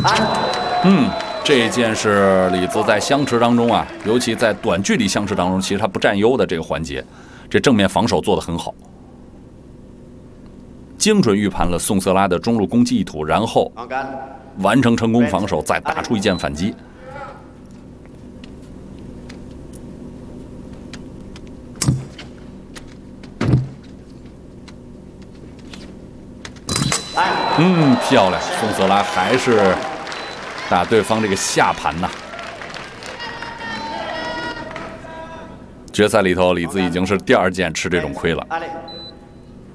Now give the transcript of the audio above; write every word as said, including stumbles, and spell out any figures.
嗯，这一件是李子在相持当中啊，尤其在短距离相持当中，其实他不占优的这个环节，这正面防守做得很好，精准预判了宋瑟拉的中路攻击意图，然后完成成功防守，再打出一剑反击。嗯，漂亮！宋瑟拉还是打对方这个下盘呐。决赛里头，李子已经是第二剑吃这种亏了。